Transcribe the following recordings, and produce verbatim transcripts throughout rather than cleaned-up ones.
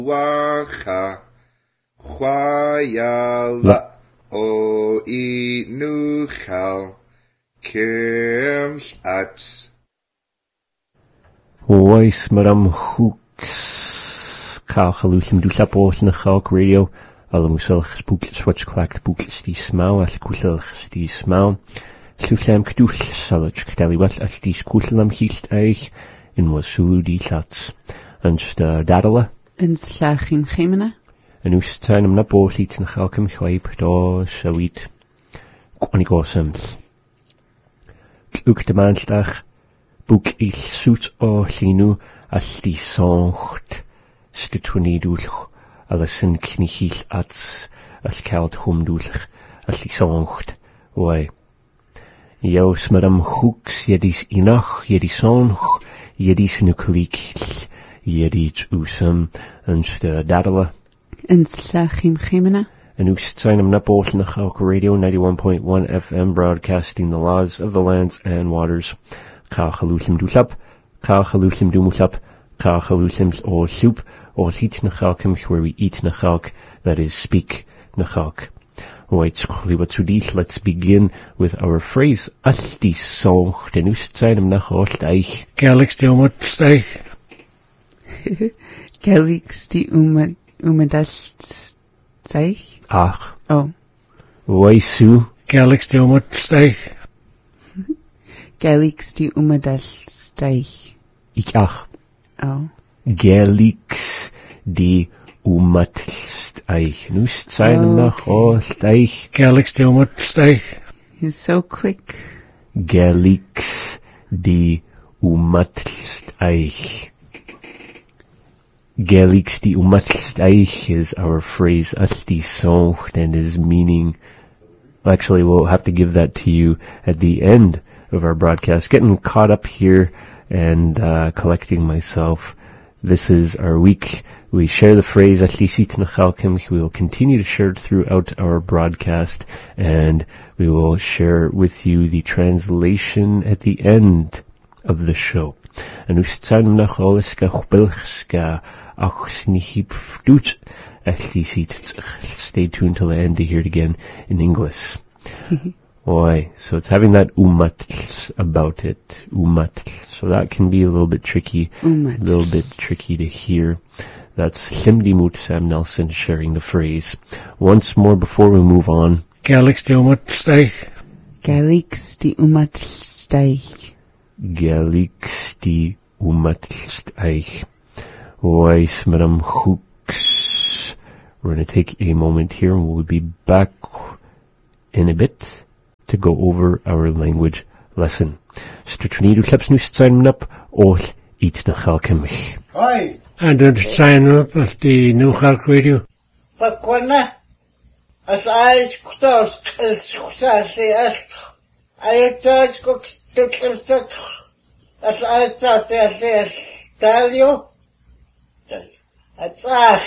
Wacha Chwayala O Inuchal Kirch Ats Ois Madam Hooks Kalchalusim Dulapos na Chalk Radio Alamuselch Boekles Watch Clacked Boekles die Smau as Kuselch die Smau Susam Kdul Salach Kdaliwat as die Skuselam Hilt Eich in Wasulu die Lats and the Dadala in Slachim Chimena en Ustanum na Bosit na Chalkim Chwaip Do Sawit Quanigosams Uk de Maanstag Boek is Soet O Linu as die Songt Stutwanidulch Alasin Knichil Ats as Kalt Humdulch as die Songt Wai Jaus Madam Hooks Jedis Inach Jedis Songt Jedis Nucleik Jedis Usam and the Dadala in Slachim Chimena and Ustanum Napol na Chalk Radio ninety-one point one F M broadcasting the laws of the lands and waters. Kalchalusim Dulap, Kalchalusim Dumulap, Kalchalusims or soup or eat Nachalkim where we eat Nachalk, that is speak Nachalk. Let's begin with our phrase Asti Song den Ustseinum Nachalt Eich. Galix die Umatsteich. Galix die Umat Umadalsteich. Ach. Oh. Waisu. Galix die Umatsteich. Galix die Umadalsteich. Ich ach. Oh. Galix die Umatsteich. Ustseinum Nachalt Eich. Galix die Umatsteich. You're so quick. Galix die Umatsteich. Galix die Umatsteich is our phrase Asti Songt and is meaning, actually we'll have to give that to you at the end of our broadcast. Getting caught up here and uh, collecting myself. This is our week. We share the phrase Atlisit Nachalkim. We will continue to share it throughout our broadcast, and we will share with you the translation at the end of the show. And Ustanum Nacholiska Chbelchska Achsnihip Dut Atlisit. Stay tuned till the end to hear it again in English. Oi, so it's having that umat about it, umat. So that can be a little bit tricky, Umat. a little bit tricky to hear. That's Simdimut Sam Nelson sharing the phrase. Once more before we move on. Galix die Umatsteich. Galix die Umadalsteich. Galix die Umatsteich. Oi, Madam Hooks. We're going to take a moment here and we'll be back in a bit to go over our language lesson. Strutnidu Klepsnus sign up or eat Nachalkemich. Hi. And then sign up at the New Chalk Radio. Fakwana. As I kutos as kusasi as I thought cook to set as I thought as as tell you. That's us.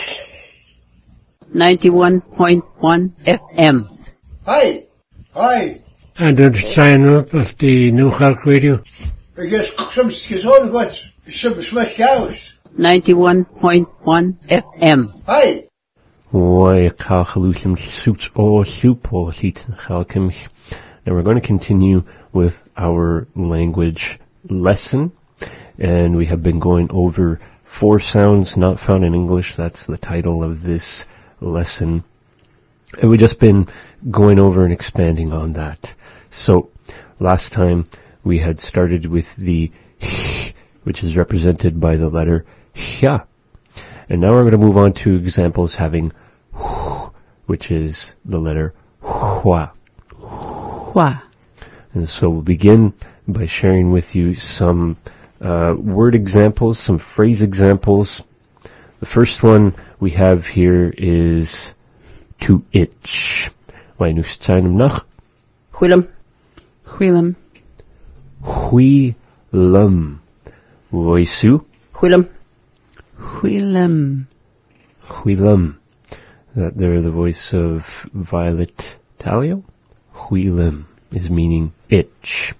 ninety-one point one F M. Hi. Hi. And then sign up at the New Chalk Radio. I guess some skizon got some smash cows. ninety-one point one F M. Hi. Oi, Kalchalusim Suits or Soup or Heat Chalkemich. Now we're going to continue with our language lesson, and we have been going over four sounds not found in English. That's the title of this lesson. And we've just been going over and expanding on that. So, last time we had started with the h, which is represented by the letter hya. And now we're going to move on to examples having h, which is the letter hwa. Hwa. And so we'll begin by sharing with you some uh, word examples, some phrase examples. The first one we have here is to itch. Weinusteinum nach. Huilam. Huilam. Huilam. Woisu. Huilam. Huilam. Huilam. That there the voice of Violet Talio. Huilam is meaning itch.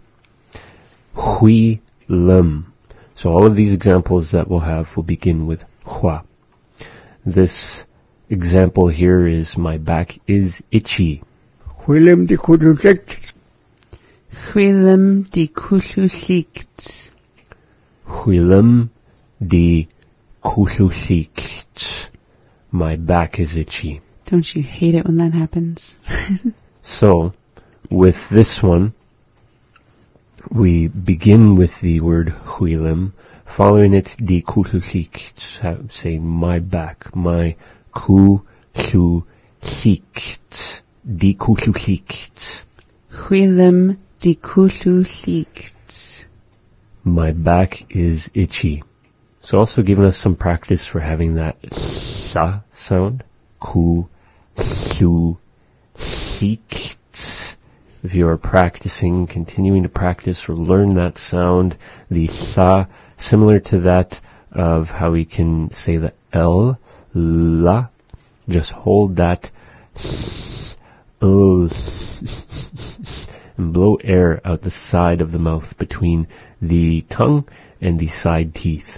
Huilam. So all of these examples that we'll have will begin with hua. This example here is my back is itchy. Willem die Kudelekt. Chwilym di cwllwllict. Huilim di kulushikt. My back is itchy. Don't you hate it when that happens? So, with this one, we begin with the word huilim, following it di kulushikt, saying my back, my kulushikt, di kulushikt. Chwilym di cwllwllict. My back is itchy. So also giving us some practice for having that sa sound. Ku, su, hikt. If you are practicing, continuing to practice or learn that sound, the sa, similar to that of how we can say the L, la, just hold that L, and blow air out the side of the mouth between the tongue and the side teeth.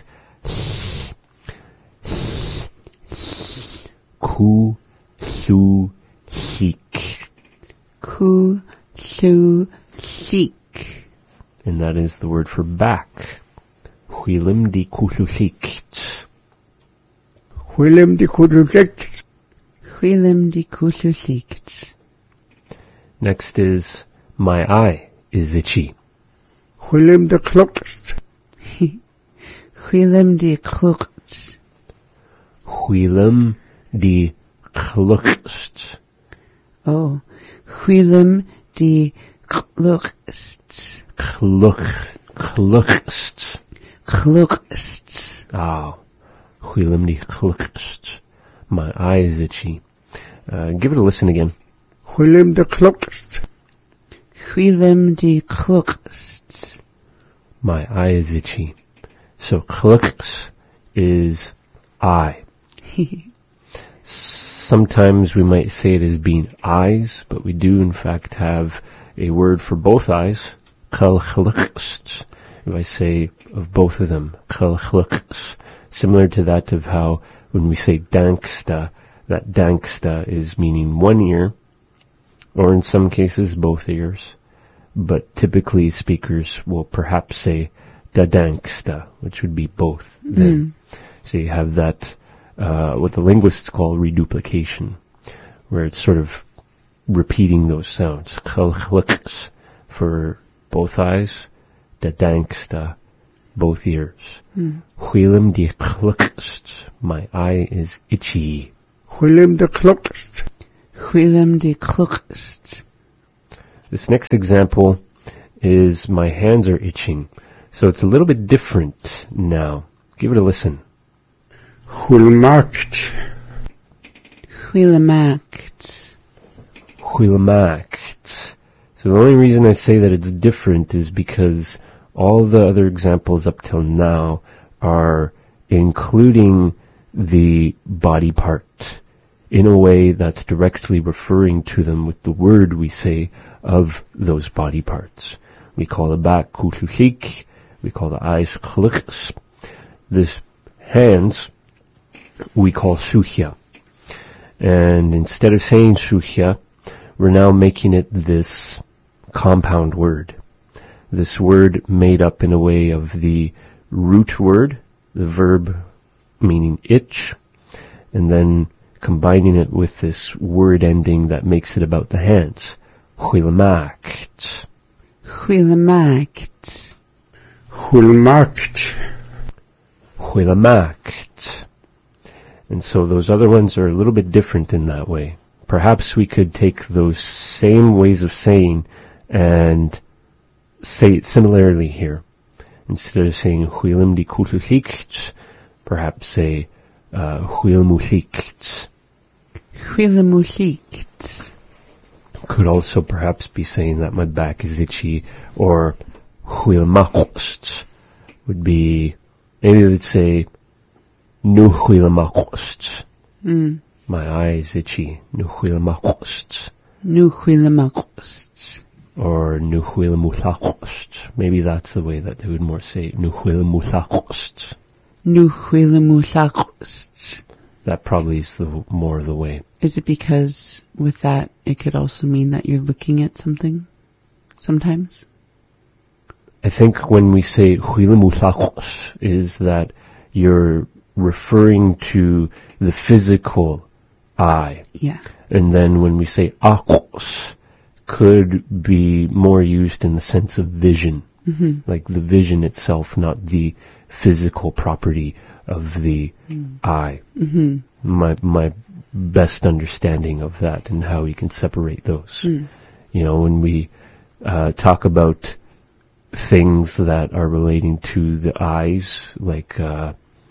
Ku, su, hik. Ku, su, hik. And that is the word for back. Huilim di kulushikt. Willem die Kudelekt. Chwilym di cwllwllict. Next is my eye is itchy. Willem de Klokst. Chwilym di clwcht. Huilim di klukst. Oh. Chwilym di clwcht. Kluk, klukst. Clwcht. Ah, huilim di klukst. My eye is itchy. Uh, give it a listen again. Willem de Klokst. Chwilym di clwcht. My eye is itchy. So klux is eye. Sometimes we might say it as being eyes, but we do in fact have a word for both eyes. If I say of both of them, similar to that of how when we say danksta, that danksta is meaning one ear, or in some cases both ears. But typically speakers will perhaps say dadanksta, which would be both then. Mm. So you have that, uh, what the linguists call reduplication, where it's sort of repeating those sounds. For both eyes, dadanksta, both ears. Huilim di klukst. My eye is itchy. Willem de Klokst. Chwilym di clwcht. This next example is my hands are itching. So it's a little bit different now. Give it a listen. Hulmarkt. Chwilymakt. Huilmakt. So the only reason I say that it's different is because all the other examples up till now are including the body part in a way that's directly referring to them with the word we say of those body parts. We call the back kutusik, we call the eyes kluks. This hands we call shuhya. And instead of saying shuhya, we're now making it this compound word. This word made up in a way of the root word, the verb meaning itch, and then combining it with this word ending that makes it about the hands. Huilmakt. Chwilymakt. Hulmarkt. Huilmakt. And so those other ones are a little bit different in that way. Perhaps we could take those same ways of saying and say it similarly here. Instead of saying huilim di kutusik, perhaps say uh, huilmusikt. Chwilymwllict. Could also perhaps be saying that my back is itchy, or huilmakost would be, maybe we would say nu huilmakost. Mm. My eye is itchy, nu huilmakost. Nu chwilymakt. Or nu huilmuthakost. Maybe that's the way that they would more say nu huilmuthakost. Nu chwilymwllict. that probably is the more the way. Is it because with that it could also mean that you're looking at something sometimes? I think when we say huilamulakos is that you're referring to the physical eye. Yeah. And then when we say akos, could be more used in the sense of vision. Mm-hmm. Like the vision itself, not the physical property of the mm. eye. Mm-hmm. My my best understanding of that and how we can separate those. Mm. You know, when we uh, talk about things that are relating to the eyes, like uh,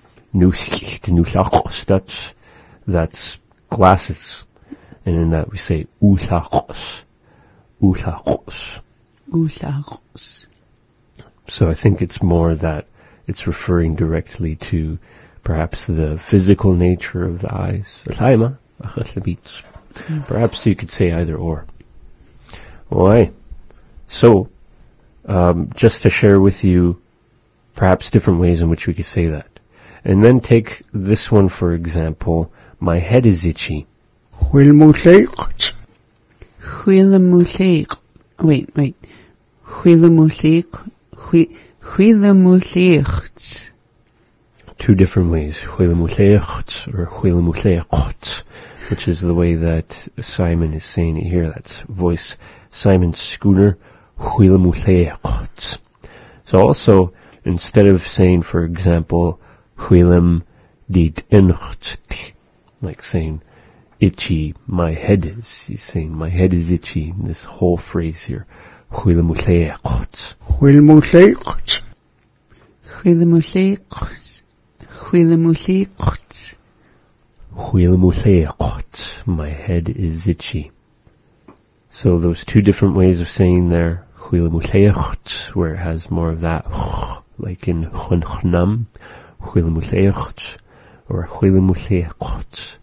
that's that's glasses, and in that we say ulakos, ulakos, ulakos. So I think it's more that it's referring directly to perhaps the physical nature of the eyes. Mm. Perhaps you could say either or. Why? So, um, just to share with you perhaps different ways in which we could say that. And then take this one, for example. My head is itchy. Huilamulek. Huilamulek. Wait, wait. Huilamulek. Huilamulek. Two different ways. Huilamulek or huilamulek, which is the way that Simon is saying it here. That's voice Simon Schooner. Huilamulek. So also, instead of saying, for example, Huilam dit incht, like saying itchy, my head is. He's saying my head is itchy. This whole phrase here. Huilamulek. Huilamulek. Huilamulek. Huilamulek. Huilamulek. My head is itchy. So those two different ways of saying there. Huilamulek, where it has more of that, like in Hunchnam. Huilamulek, or Huilamulek.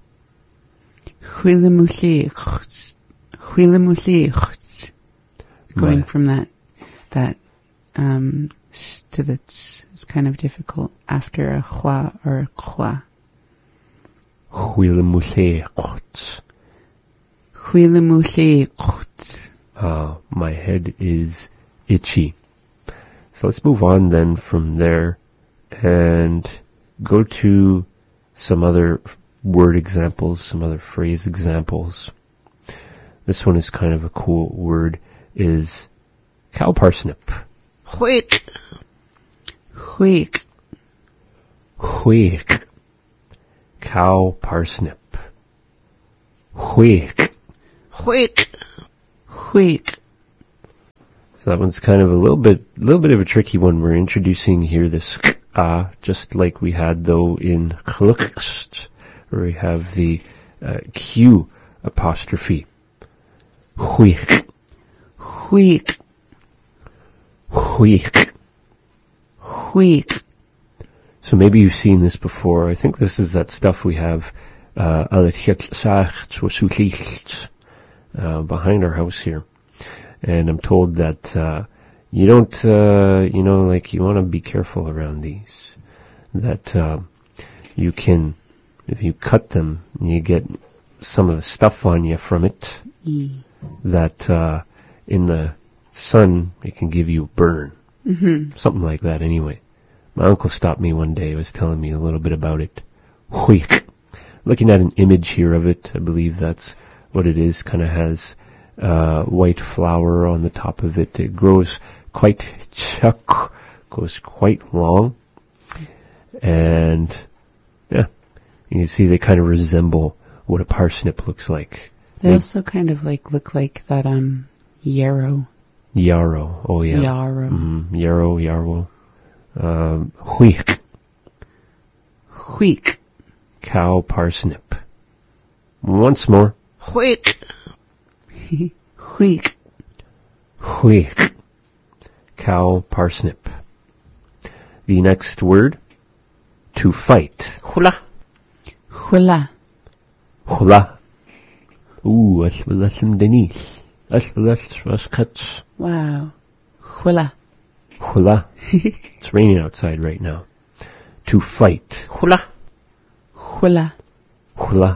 Huilamulek. Huilamulek. Going My. from that, that, um, s to the ts is kind of difficult after a chwa or a chwa. Huilamulek. Huilamulek. Ah, my head is itchy. So let's move on then from there and go to some other word examples, some other phrase examples. This one is kind of a cool word, is cow parsnip. Wheat. Wheat. Wheat. Cow parsnip. Wheat. Wheat. Wheat. So that one's kind of a little bit, little bit of a tricky one. We're introducing here this ah, just like we had though in chlukst, where we have the uh, Q apostrophe. Huik. Huik. Huik. Huik. So maybe you've seen this before. I think this is that stuff we have uh, uh, behind our house here. And I'm told that uh, you don't, uh, you know, like you want to be careful around these. That uh, you can, if you cut them, you get some of the stuff on you from it. Mm. That uh, in the sun, it can give you a burn. Mm-hmm. Something like that anyway. My uncle stopped me one day, was telling me a little bit about it. Looking at an image here of it, I believe that's what it is. Kind of has uh, white flower on the top of it. It grows quite chuck, goes quite long. And, yeah, you can see they kind of resemble what a parsnip looks like. They, they also kind of like look like that um yarrow. Yarrow, oh yeah. Yarrow. Mm-hmm. Yarrow, yarrow. Um, Huik. Huik. Cow parsnip. Once more. Wheat. Huik. Huik. Cow parsnip. The next word. To fight. Hula. Hula. Hula. Ooh, asbalasm denis. Asbalas raskats. Wow. Hula. Hula. It's raining outside right now. To fight. Hula. Hula. hula,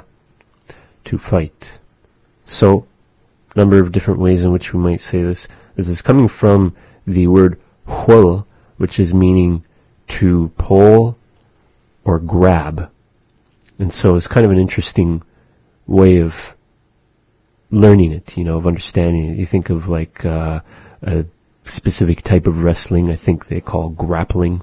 to fight. So, number of different ways in which we might say this. This is coming from the word hul, which is meaning to pull or grab. And so it's kind of an interesting way of learning it, you know, of understanding it. You think of like uh, a specific type of wrestling, I think they call grappling.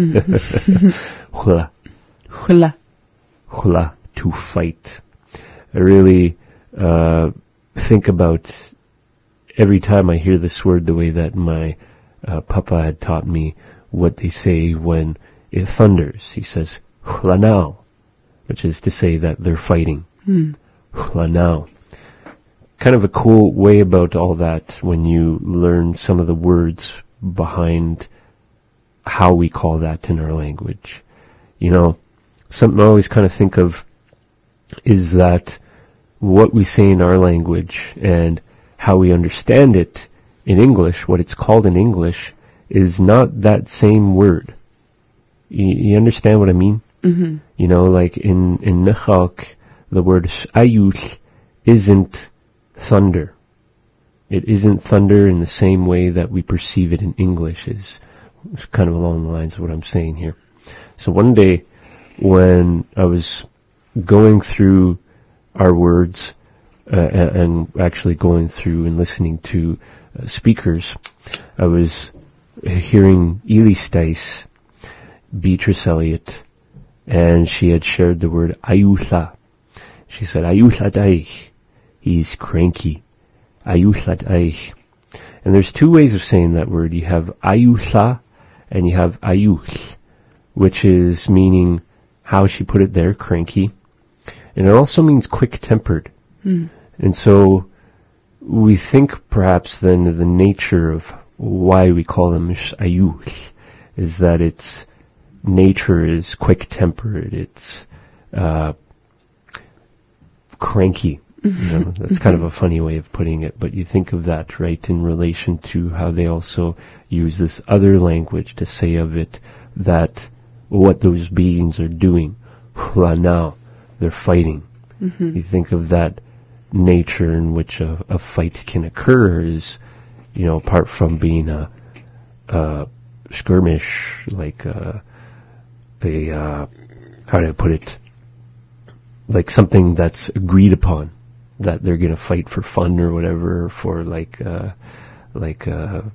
Mm-hmm. Hula. Hula. Hula, to fight. I really uh, think about every time I hear this word the way that my uh, papa had taught me what they say when it thunders. He says, hula now, which is to say that they're fighting. Mm. Hula now. Kind of a cool way about all that when you learn some of the words behind how we call that in our language. You know, something I always kind of think of is that what we say in our language and how we understand it in English, what it's called in English, is not that same word. You, you understand what I mean? Mm-hmm. You know, like in, in Nechak, the word ayuth isn't thunder. It isn't thunder in the same way that we perceive it in English, is kind of along the lines of what I'm saying here. So one day, when I was going through our words uh, and actually going through and listening to uh, speakers, I was hearing Ely Stice, Beatrice Eliot, and she had shared the word ayutha. She said, ayutha daich. He's cranky. Ayutha daich. And there's two ways of saying that word. You have ayutha and you have ayuth, which is meaning, how she put it there, cranky. And it also means quick-tempered. Mm. And so we think perhaps then of the nature of why we call them ayuth is that its nature is quick-tempered. It's uh, cranky. You know, that's kind of a funny way of putting it, but you think of that, right, in relation to how they also use this other language to say of it that what those beings are doing, hula now, they're fighting. Mm-hmm. You think of that nature in which a, a fight can occur is, you know, apart from being a, a skirmish, like a, a uh, how do I put it, like something that's agreed upon, that they're going to fight for fun or whatever, for like uh, like a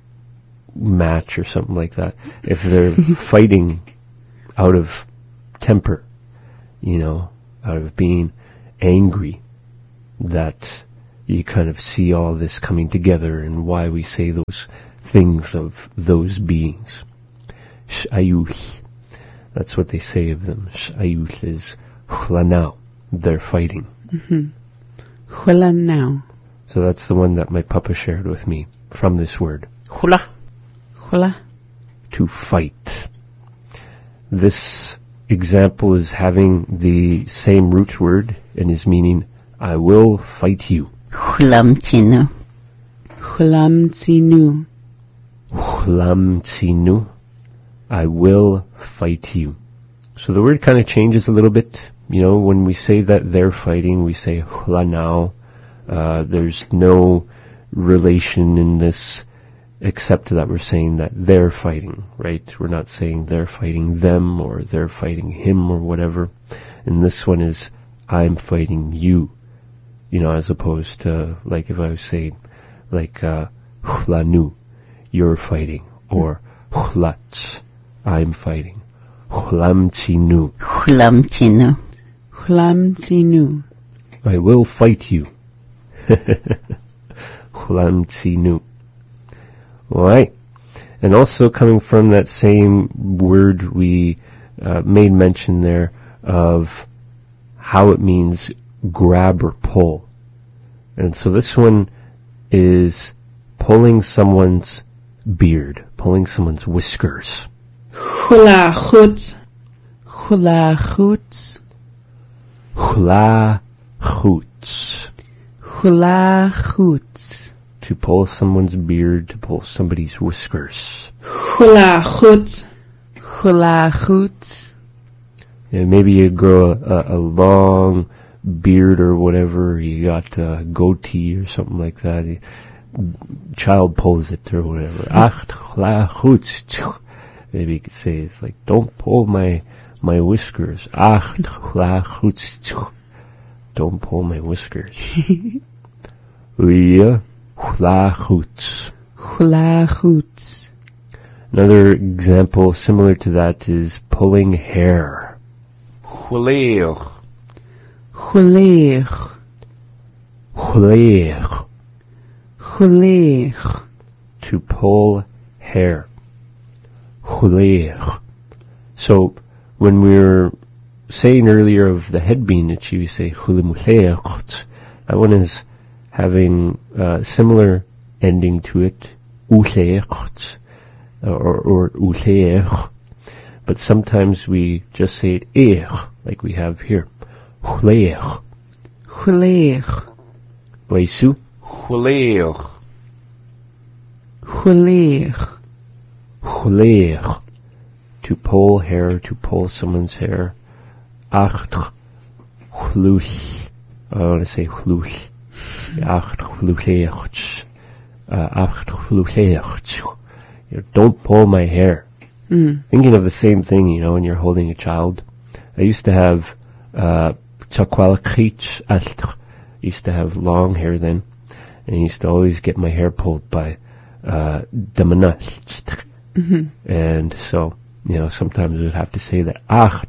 match or something like that. If they're fighting out of temper, you know, out of being angry, that you kind of see all this coming together and why we say those things of those beings. Sh'ayuth. That's what they say of them. Sh'ayuth is hula now. They're fighting. Mm-hmm. Hula now. So that's the one that my papa shared with me from this word. Hula. Hula. To fight. This example is having the same root word and is meaning, I will fight you. Hulamtinu. Hulamtinu. Hulamtinu. I will fight you. So the word kind of changes a little bit. You know, when we say that they're fighting, we say hula now. Uh, there's no relation in this except that we're saying that they're fighting, right? We're not saying they're fighting them or they're fighting him or whatever. And this one is, I'm fighting you. You know, as opposed to, like if I was saying, like, uh, hulanu, you're fighting. Or hulats, I'm fighting. Hulamtinu. Hulamtinu. Hulamtinu. I will fight you. Hulamtinu. Alright. And also coming from that same word, we uh, made mention there of how it means grab or pull. And so this one is pulling someone's beard, pulling someone's whiskers. Hula chutz. Hula chutz. Hula chutz. Hula chutz. To pull someone's beard, to pull somebody's whiskers. Hula chutz. Hula chutz. Yeah, maybe you grow a, a long beard or whatever, you got uh, goatee or something like that. He, child pulls it or whatever. Ach, chla, chutz, tch. Maybe you could say it's like, don't pull my my whiskers. Ach, chla, chutz, tch. Don't pull my whiskers. Uya, chla, chutz. Chla chutz. Another example similar to that is pulling hair. Chleich. Chleich. Chleich. Chleich. To pull hair. Chleich. So, when we were saying earlier of the head being itchy, we say chulemuleich. That one is having a similar ending to it. Uleich. Or, or uleich. But sometimes we just say it eich, like we have here. Chleich. Chleich. Waisu? Chleich. Chleich. Chleich. To pull hair, to pull someone's hair. Ach, chluch. I want to say chluch. Ach, chluch. Ach, chluch. Don't pull my hair. Mm. Thinking of the same thing, you know, when you're holding a child. I used to have, uh, used to have long hair then, and I used to always get my hair pulled by, uh, Mm-hmm. And so, you know, sometimes we'd have to say that, ach,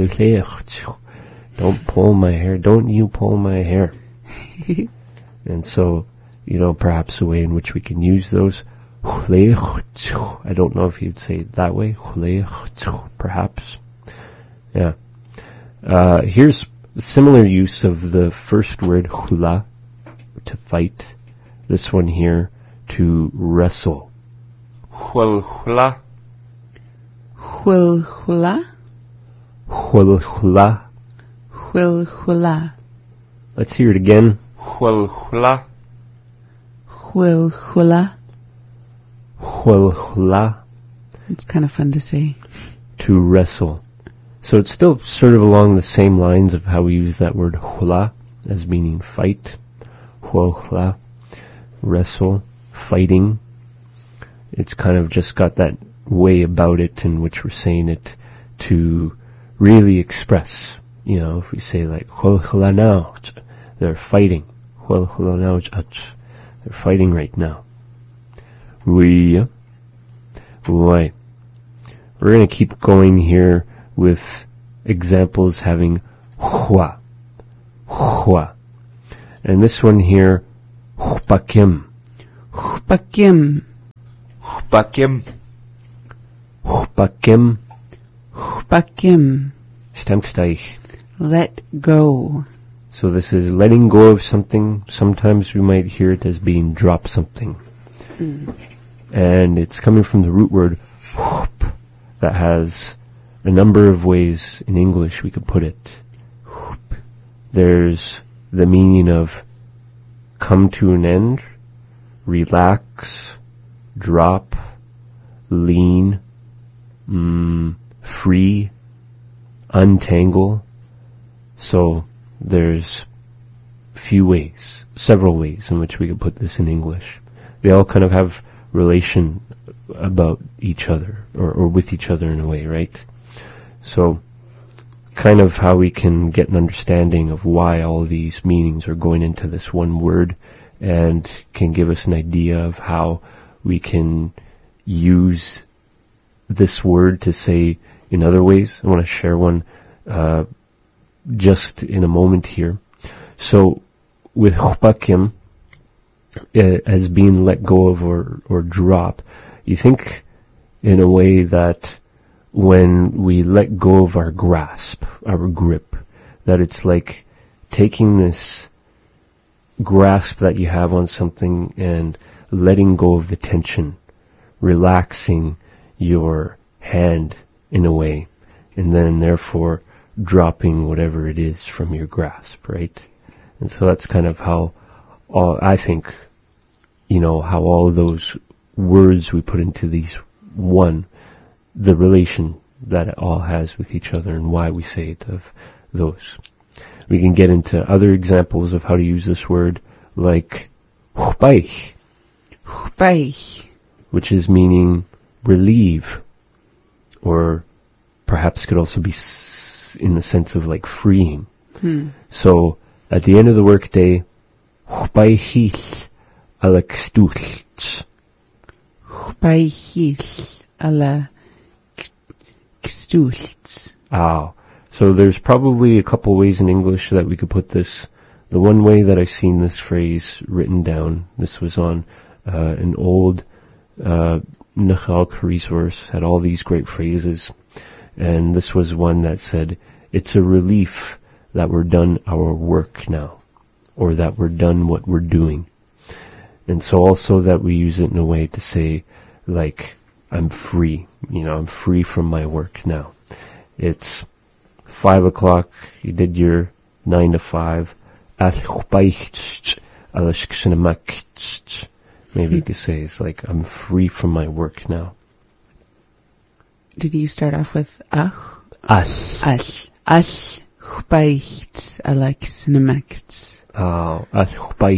don't pull my hair, don't you pull my hair. And so, you know, perhaps a way in which we can use those, I don't know if you'd say it that way, perhaps. Yeah. Uh, here's similar use of the first word, hula, to fight. This one here, to wrestle. Chulchula. Chulchula. Chulchula. Chulchula. Let's hear it again. Chulchula. Chulchula. Chulchula. It's kind of fun to say. To wrestle. So it's still sort of along the same lines of how we use that word hula as meaning fight. Chulchula. Wrestle. Fighting. It's kind of just got that way about it in which we're saying it to really express. You know, if we say like, chulchula now, they're fighting. Chulchula now, they're fighting right now. We, why? We're going to keep going here with examples having hua, hua. And this one here, chpakim. Chpakim. Chpakim. Chpakim. Chpakim. Stamksteich. Let go. So this is letting go of something. Sometimes we might hear it as being drop something. Mm. And it's coming from the root word whoop, that has a number of ways in English we could put it. Whoop. There's the meaning of come to an end, relax, drop, lean, mm, free, untangle. So there's few ways, several ways in which we could put this in English. They all kind of have relation about each other, or, or with each other in a way, right? So, kind of how we can get an understanding of why all these meanings are going into this one word, and can give us an idea of how we can use this word to say in other ways. I want to share one uh, just in a moment here. So, with chpakim, Uh, as being let go of or, or drop, you think in a way that when we let go of our grasp, our grip, that it's like taking this grasp that you have on something and letting go of the tension, relaxing your hand in a way, and then therefore dropping whatever it is from your grasp, right? And so that's kind of how all, I think, you know, how all of those words we put into these one, the relation that it all has with each other and why we say it of those. We can get into other examples of how to use this word, like chbaich, Chbaich. which is meaning relieve, or perhaps could also be s- in the sense of like freeing. Hmm. So at the end of the workday, chbaichich alakstuch. Chbaichich ala gstults. Ah, so there's probably a couple ways in English that we could put this. The one way that I seen this phrase written down, this was on uh, an old uh, Nachalk resource, had all these great phrases, and this was one that said, "It's a relief that we're done our work now," or that we're done what we're doing. And so also that we use it in a way to say, like, I'm free, you know, I'm free from my work now. It's five o'clock, you did your nine to five. Maybe you could say it's like, I'm free from my work now. Did you start off with ach? As. Ach. Ach. Chbaicht ala gstnamacht. Oh, maybe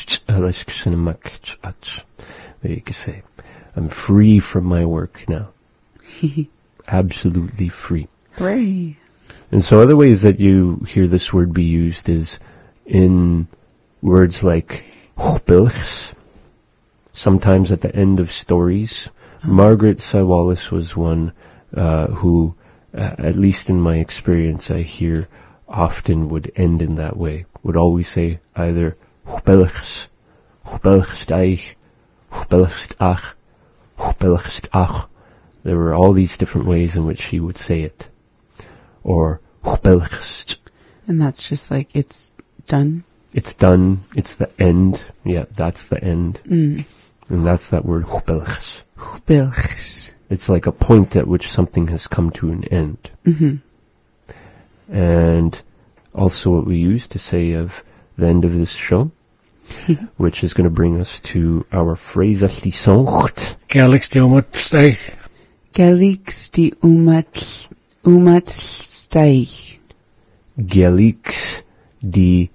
you could say, I'm free from my work now. Absolutely free. Hooray. And so other ways that you hear this word be used is in words like chbilchs, sometimes at the end of stories. Oh. Margaret Sawalis was one uh, who, uh, at least in my experience, I hear often would end in that way, would always say either chbilchs, chbilchstaich, chbilchstach, chbilchstach. There were all these different ways in which she would say it. Or chbilchst. And that's just like, it's done? It's done. It's the end. Yeah, that's the end. Mm. And that's that word chbilchs. Chbilchs. It's like a point at which something has come to an end. Mm-hmm. And also what we use to say of the end of this show, which is going to bring us to our phrase allisocht. Gelix die umatsteich. Gelix die umat umatsteich. Gelix die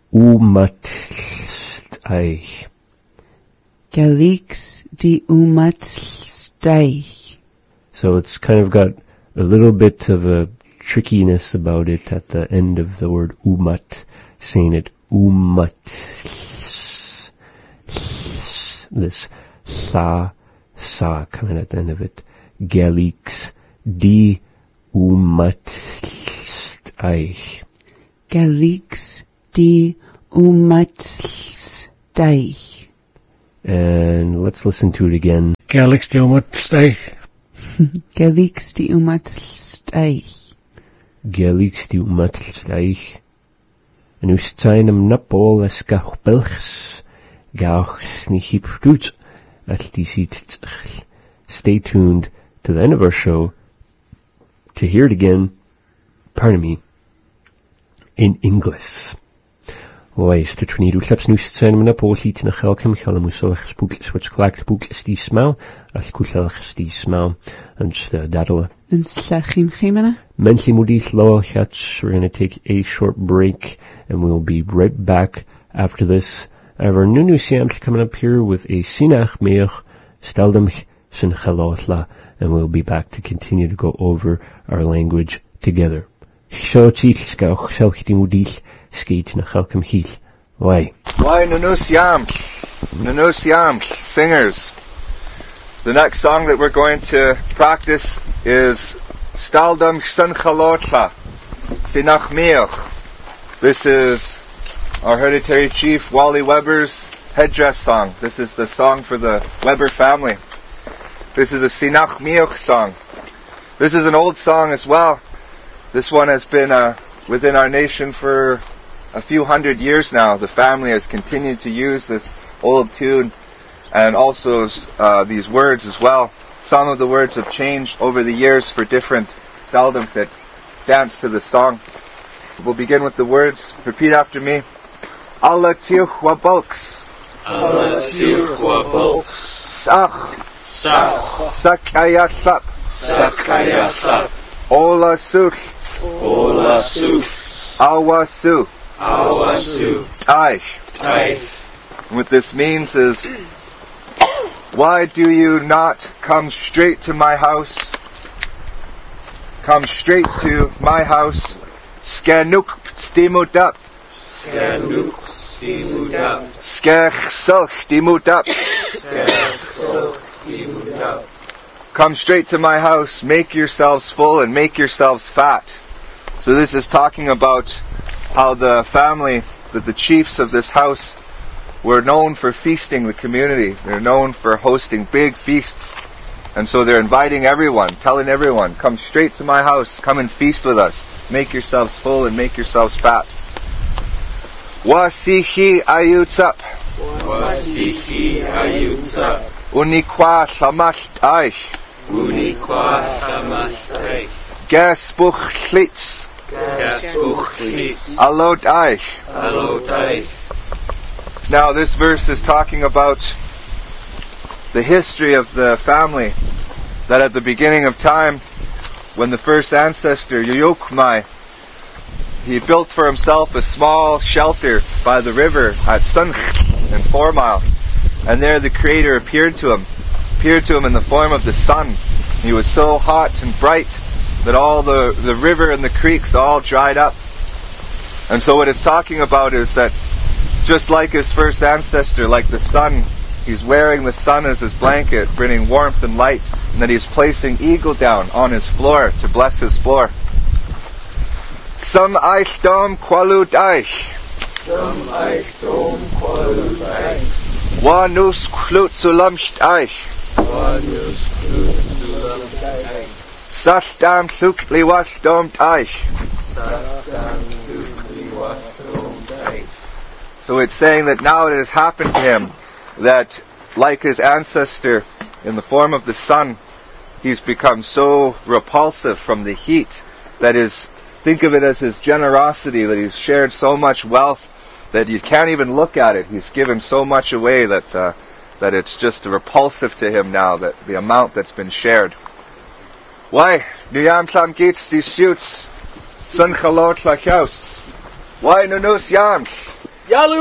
umatsteich. Gelix die umatsteich. So it's kind of got a little bit of a trickiness about it at the end of the word umat, saying it umat. This sa, sa coming at the end of it. Gelix di umatsteich. Gelix di umatsteich. And let's listen to it again. Gelix die umatsteich. Gelix die umatsteich. Gelix die umatsteich. En u zijn hem napol as gach belchs. Gach ni hipstut. At die ziet. Stay tuned to the end of our show to hear it again, pardon me, in English. Wees te trinied u sleps nu zijn hem napol ziet na gelkem gelle moeselch spookles which clacked spookles die smell. As kuselch die smell. And the dadele. And slachim chimena. Mentally Moodis Lowell Hatch. We're going to take a short break and we'll be right back after this. I have our new new Siams coming up here with a Sinach Meach Steldem Sin Chalosla, and we'll be back to continue to go over our language together. Why? Why Nunusiam? Nunusiam, singers. The next song that we're going to practice is Staldam Sanchalotla, Sinach Meach. This is our hereditary chief Wally Weber's headdress song. This is the song for the Weber family. This is a Sinach Meach song. This is an old song as well. This one has been uh, within our nation for a few hundred years now. The family has continued to use this old tune and also uh, these words as well. Some of the words have changed over the years for different Staldom that dance to the song. We'll begin with the words. Repeat after me. Allah tirchwa bulks. Allah tirchwa bulks. Sach. Sach. Sakayasap. Sakayasap. Ola sults. Ola sults. Awasu. Awasu. Taich. Taich. What this means is, why do you not come straight to my house? Come straight to my house. Skanuk stimut up. Skanuk stimut up. Skech sulch dimut up. Skech sulch dimut up. Come straight to my house, make yourselves full and make yourselves fat. So this is talking about how the family, that the chiefs of this house, were known for feasting the community. They're known for hosting big feasts. And so they're inviting everyone, telling everyone, come straight to my house, come and feast with us. Make yourselves full and make yourselves fat. Wasihi ayutsap. Wasihi ayutsap. Unikwa samash taich. Unikwa samash taich. Gasbuch schlitz. Gasbuch schlitz. Alot aich. Alot aich. Now this verse is talking about the history of the family, that at the beginning of time, when the first ancestor, Yuyukmai, he built for himself a small shelter by the river at Sunch in Four Mile. And there the Creator appeared to him, appeared to him in the form of the sun. He was so hot and bright that all the, the river and the creeks all dried up. And so what it's talking about is that just like his first ancestor, like the sun, he's wearing the sun as his blanket, bringing warmth and light, and that he's placing eagle down on his floor to bless his floor. Sam eich dom qualut eich. Sam eich dom qualut eich. Wanus klut zulamcht eich. Wanus klut zulamcht eich. Sastam tluk liwas dom eich. Sastam tluk liwas dom eich. So it's saying that now it has happened to him, that like his ancestor, in the form of the sun, he's become so repulsive from the heat, that is, think of it as his generosity, that he's shared so much wealth that you can't even look at it. He's given so much away that uh, that it's just repulsive to him now, that the amount that's been shared. Why? Nu jam sam geht's die shoots. Sun chalot la Why nu nus jams? Yalu!